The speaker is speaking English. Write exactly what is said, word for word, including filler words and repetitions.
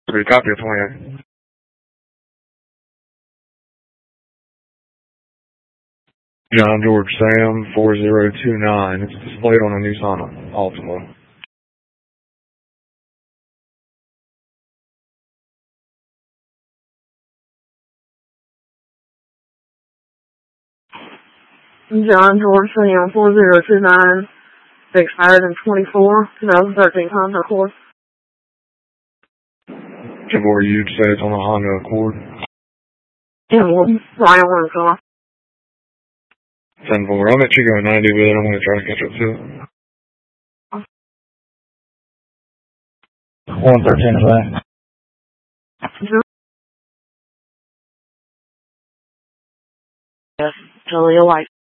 three, copy of twenty-eight. John George Sam four zero two nine. It's displayed on a Nissan Altima. John George Sam four zero two nine. Expired in twenty-four, twenty thirteen Honda Accord. Or you'd say it's on a Honda Accord. Yeah, well, Ryan Winslow. ten four. I'll let you go ninety with it. I'm going to try to catch up to it. one thirteen is that? Yes, Julia White.